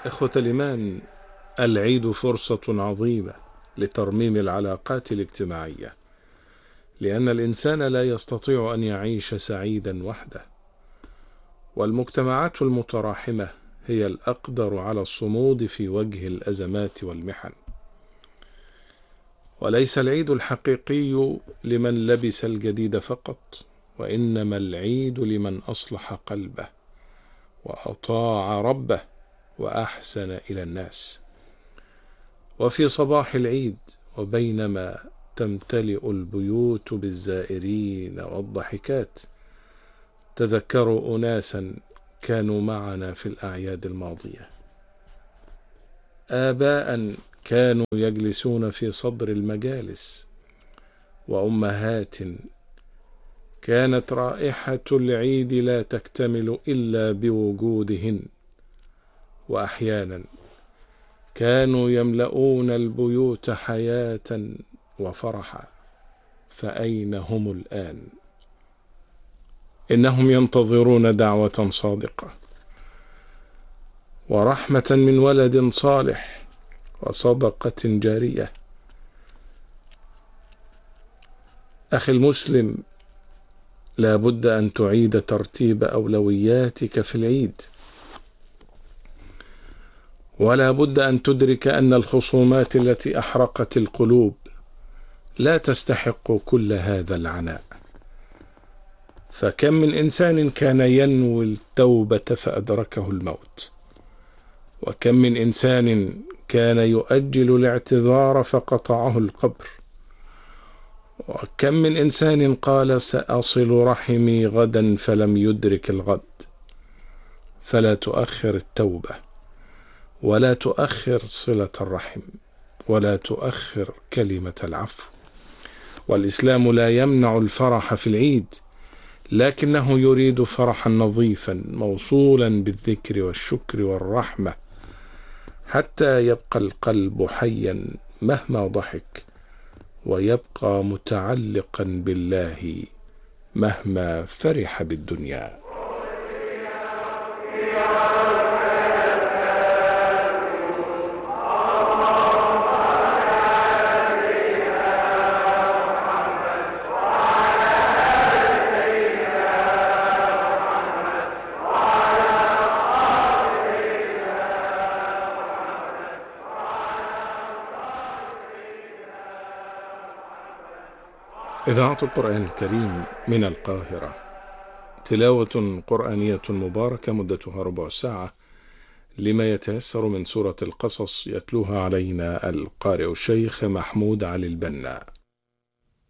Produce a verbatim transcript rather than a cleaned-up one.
إخوة الإيمان، العيد فرصة عظيمة لترميم العلاقات الاجتماعية، لأن الإنسان لا يستطيع أن يعيش سعيدا وحده، والمجتمعات المتراحمة هي الأقدر على الصمود في وجه الأزمات والمحن. وليس العيد الحقيقي لمن لبس الجديد فقط، وإنما العيد لمن أصلح قلبه وأطاع ربه وأحسن إلى الناس. وفي صباح العيد وبينما تمتلئ البيوت بالزائرين والضحكات، تذكروا أناسا كانوا معنا في الأعياد الماضية، آباء كانوا يجلسون في صدر المجالس، وأمهات كانت رائحة العيد لا تكتمل إلا بوجودهن، وأحيانا كانوا يملؤون البيوت حياة وفرحا. فأين هم الآن؟ إنهم ينتظرون دعوة صادقة ورحمة من ولد صالح وصدقة جارية. أخي المسلم، لا بد أن تعيد ترتيب أولوياتك في العيد، ولا بد أن تدرك أن الخصومات التي أحرقت القلوب لا تستحق كل هذا العناء. فكم من إنسان كان ينوي التوبة فأدركه الموت، وكم من إنسان كان يؤجل الاعتذار فقطعه القبر، وكم من إنسان قال سأصل رحمي غدا فلم يدرك الغد. فلا تؤخر التوبة، ولا تؤخر صلة الرحم، ولا تؤخر كلمة العفو. والإسلام لا يمنع الفرح في العيد، لكنه يريد فرحا نظيفا موصولا بالذكر والشكر والرحمة، حتى يبقى القلب حيا مهما ضحك، ويبقى متعلقا بالله مهما فرح بالدنيا. إذاعة القرآن الكريم من القاهرة، تلاوة قرآنية مباركة مدتها ربع ساعة لما يتيسر من سورة القصص، يتلوها علينا القارئ الشيخ محمود علي البنا.